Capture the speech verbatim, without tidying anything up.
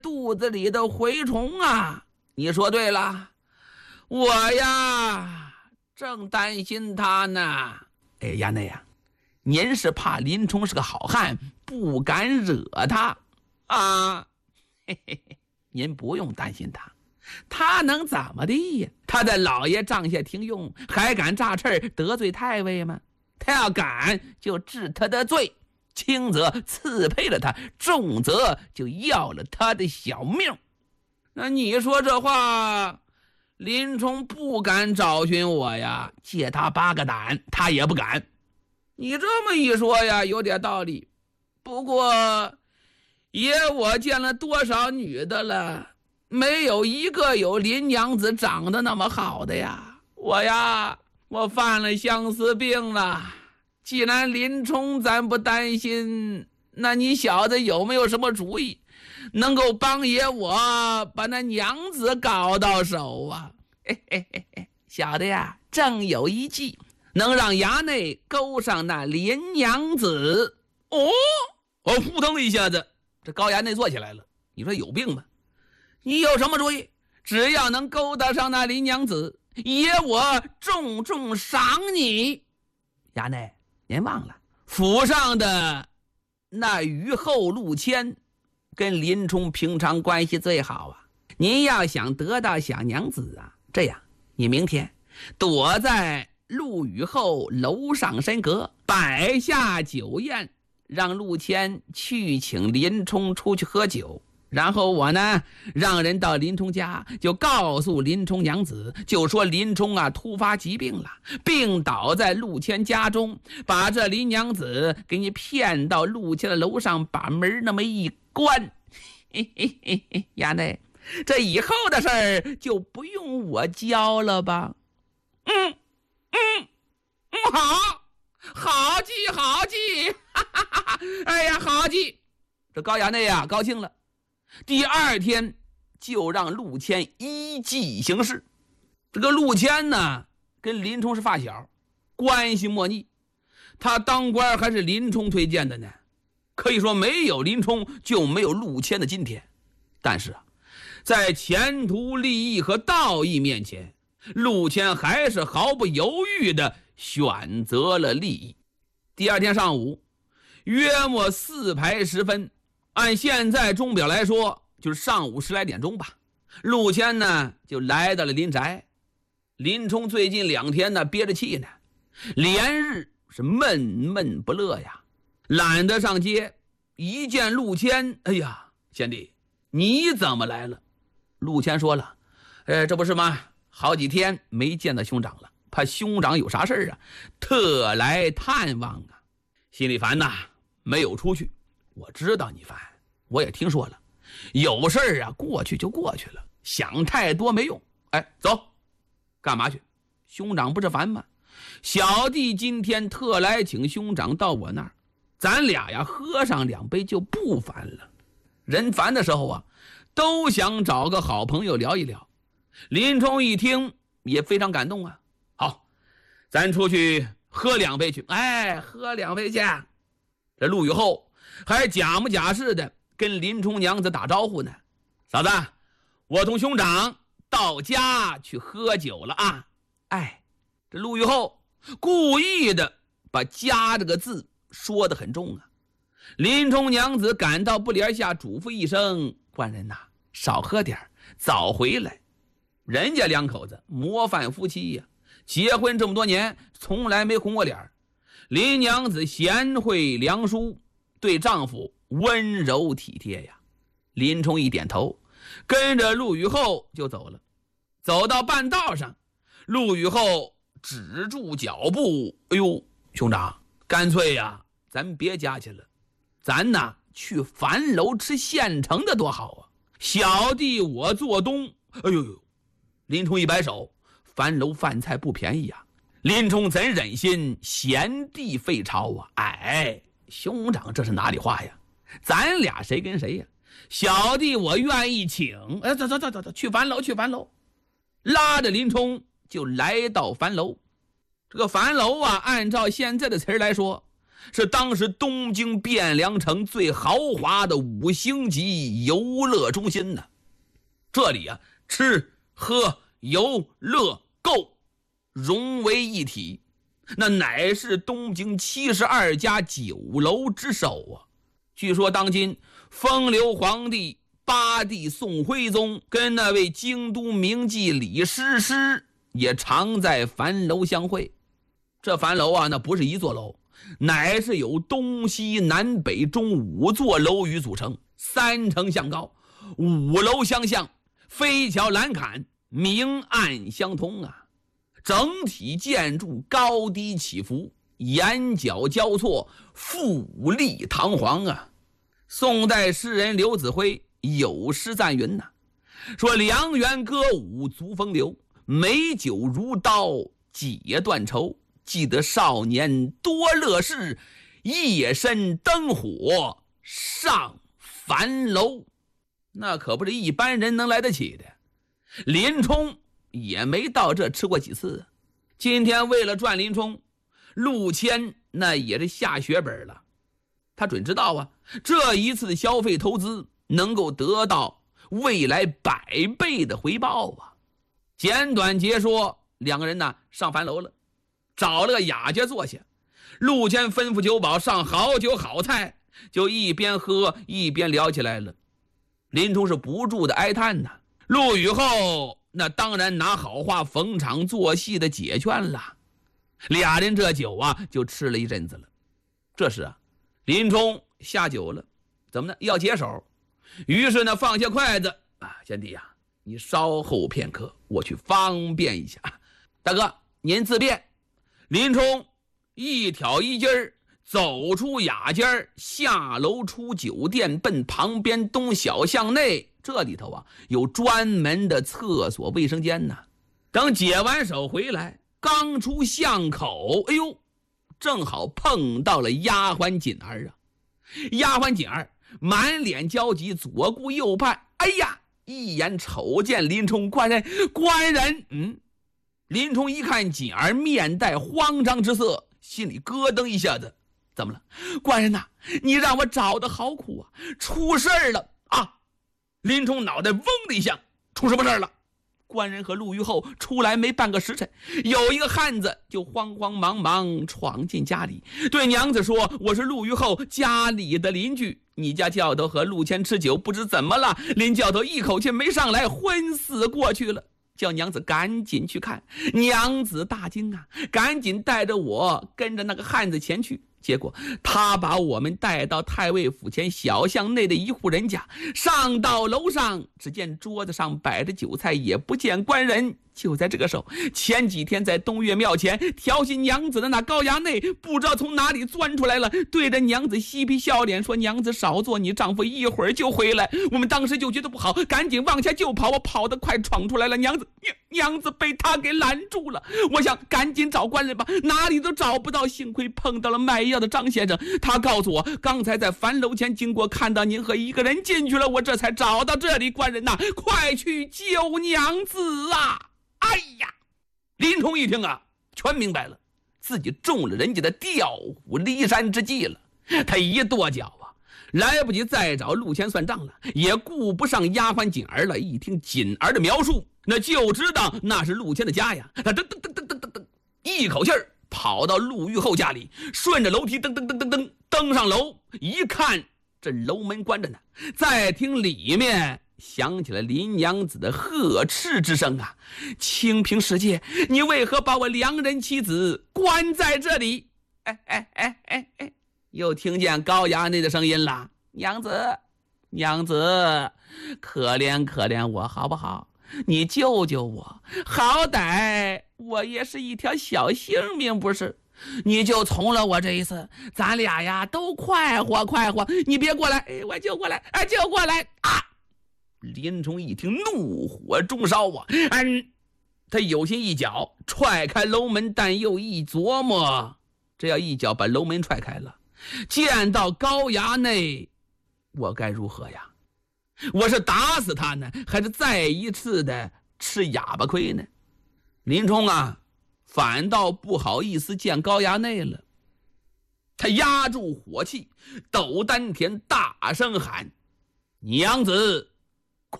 肚子里的蛔虫啊。你说对了，我呀正担心他呢。哎，衙内呀，您是怕林冲是个好汉，不敢惹他啊。嘿嘿嘿，您不用担心他，他能怎么的呀？他在老爷帐下听用，还敢炸翅得罪太尉吗？他要敢，就治他的罪，轻则刺配了他，重则就要了他的小命。那你说这话，林冲不敢找寻我呀，借他八个胆，他也不敢。你这么一说呀，有点道理。不过爷我见了多少女的了，没有一个有林娘子长得那么好的呀。我呀，我犯了相思病了。既然林冲咱不担心，那你小子有没有什么主意，能够帮爷我把那娘子搞到手啊？嘿嘿嘿嘿，小的呀，正有一计，能让衙内勾上那林娘子。哦，我扑腾了一下子，这高衙内坐起来了。你说有病吗？你有什么主意？只要能勾搭上那林娘子，爷我重重赏你。衙内，您忘了府上的那虞后陆谦跟林冲平常关系最好啊。您要想得到小娘子啊，这样你明天躲在陆虞后楼上深阁，摆下酒宴，让陆谦去请林冲出去喝酒。然后我呢，让人到林冲家，就告诉林冲娘子，就说林冲啊突发疾病了，病倒在陆谦家中，把这林娘子给你骗到陆谦的楼上，把门那么一关。嘿嘿嘿嘿，衙内，这以后的事儿就不用我教了吧？嗯嗯嗯，好，好计好计，哈哈哈哈！哎呀，好计！这高衙内呀高兴了。第二天就让陆谦依计行事。这个陆谦呢，跟林冲是发小，关系莫逆。他当官还是林冲推荐的呢，可以说没有林冲就没有陆谦的今天。但是啊，在前途利益和道义面前，陆谦还是毫不犹豫地选择了利益。第二天上午，约莫四排时分，按现在钟表来说，就是上午十来点钟吧。陆谦呢就来到了林宅。林冲最近两天呢憋着气呢，连日是闷闷不乐呀，懒得上街。一见陆谦，哎呀，贤弟，你怎么来了？陆谦说了，呃，这不是吗？好几天没见到兄长了，怕兄长有啥事啊，特来探望啊。心里烦呐，没有出去。我知道你烦，我也听说了，有事儿啊，过去就过去了，想太多没用。哎，走，干嘛去？兄长不是烦吗？小弟今天特来请兄长到我那儿，咱俩呀喝上两杯就不烦了。人烦的时候啊，都想找个好朋友聊一聊。林冲一听也非常感动啊，好，咱出去喝两杯去。哎，喝两杯去。这陆虞后还假模假式的跟林冲娘子打招呼呢，嫂子，我同兄长到家去喝酒了啊。哎，这陆虞后故意的把家这个字说得很重啊。林冲娘子赶到布帘下嘱咐一声，官人呐、啊，少喝点，早回来。人家两口子模范夫妻呀、啊，结婚这么多年从来没红过脸。林娘子贤惠良淑，对丈夫温柔体贴呀。林冲一点头，跟着陆虞后就走了。走到半道上，陆虞后止住脚步，哎呦，兄长，干脆呀，咱别家去了，咱呐去樊楼吃现成的多好啊！小弟我做东。哎呦呦，林冲一摆手，樊楼饭菜不便宜啊。林冲怎忍心贤弟废朝啊？哎，兄长这是哪里话呀？咱俩谁跟谁呀？小弟我愿意请。哎，走走走走走，去樊楼去樊楼。拉着林冲就来到樊楼。这个樊楼啊，按照现在的词儿来说， 是当时东京汴梁城最豪华的五星级游乐中心呢。这里啊，吃喝游乐购融为一体，那乃是东京七十二家酒楼之首啊。据说当今风流皇帝八弟宋徽宗跟那位京都名妓李师师也常在樊楼相会。这樊楼啊，那不是一座楼，乃是由东西南北中五座楼宇组成，三层相高，五楼相向，飞桥栏杆，明暗相通啊。整体建筑高低起伏，檐角交错，富丽堂皇啊。宋代诗人刘子辉有诗赞云呐、啊，说良缘歌舞足风流，美酒如刀解断愁，记得少年多乐事，夜深灯火上樊楼。那可不是一般人能来得起的。林冲也没到这吃过几次，今天为了赚林冲，陆谦那也是下血本了。他准知道啊，这一次的消费投资能够得到未来百倍的回报啊。简短截说，两个人呢上樊楼了，找了个雅间坐下，陆谦吩咐酒保上好酒好菜，就一边喝一边聊起来了。林冲是不住的哀叹呐，陆羽后那当然拿好话逢场作戏的解劝了。俩人这酒啊就吃了一阵子了。这时啊，林冲下酒了，怎么呢？要解手。于是呢，放下筷子啊，贤弟呀、啊，你稍后片刻，我去方便一下。大哥，您自便。林冲一挑一筋儿走出雅间，下楼出酒店，奔旁边东小巷内。这里头啊有专门的厕所卫生间呢。等解完手回来，刚出巷口，哎呦，正好碰到了丫鬟锦儿啊。丫鬟锦儿满脸焦急，左顾右盼，哎呀，一眼瞅见林冲，官人官人。嗯，林冲一看锦儿面带慌张之色，心里咯噔一下子，怎么了？官人呐、啊，你让我找的好苦啊，出事儿了啊！林冲脑袋嗡的一下，出什么事儿了？官人和陆虞后出来没半个时辰，有一个汉子就慌慌忙忙闯进家里，对娘子说：“我是陆虞后家里的邻居，你家教头和陆谦吃酒，不知怎么了，林教头一口气没上来，昏死过去了。”叫娘子赶紧去看。娘子大惊啊，赶紧带着我跟着那个汉子前去。结果他把我们带到太尉府前小巷内的一户人家，上到楼上，只见桌子上摆着酒菜，也不见官人。就在这个时候，前几天在东岳庙前调戏娘子的那高衙内不知道从哪里钻出来了，对着娘子嬉皮笑脸说：“娘子少坐，你丈夫一会儿就回来。”我们当时就觉得不好，赶紧往下就跑。我跑得快，闯出来了，娘子娘娘子被他给拦住了。我想赶紧找官人吧，哪里都找不到，幸亏碰到了卖药的张先生，他告诉我刚才在樊楼前经过，看到您和一个人进去了，我这才找到这里。官人呐、啊，快去救娘子啊！哎呀，林冲一听啊，全明白了，自己中了人家的调虎离山之计了。他一跺脚啊，来不及再找陆谦算账了，也顾不上丫鬟锦儿了。一听锦儿的描述，那就知道那是陆谦的家呀。他噔噔噔噔噔噔噔，一口气儿跑到陆虞后家里，顺着楼梯噔噔噔噔噔登上楼，一看这楼门关着呢，再听里面响起了林娘子的呵斥之声啊！清平世界，你为何把我良人妻子关在这里？哎哎哎哎哎！又听见高衙内的声音了：“娘子，娘子，可怜可怜我好不好？你救救我，好歹我也是一条小性命，不是？你就从了我这一次，咱俩呀都快活快活。你别过来，哎，我就过来，哎，就过来啊！”林冲一听，怒火中烧啊！嗯，他有心一脚踹开楼门，但又一琢磨，这要一脚把楼门踹开了，见到高衙内，我该如何呀？我是打死他呢，还是再一次的吃哑巴亏呢？林冲啊，反倒不好意思见高衙内了。 他压住火气，抖丹田，大声喊：“娘子，